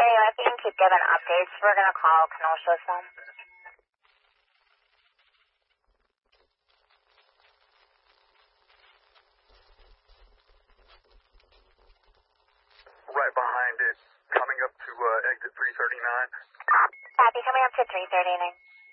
Anyway, if you can keep giving updates, we're going to call Kenosha some. Right behind it, coming up to exit 339. Copy, coming up to 339.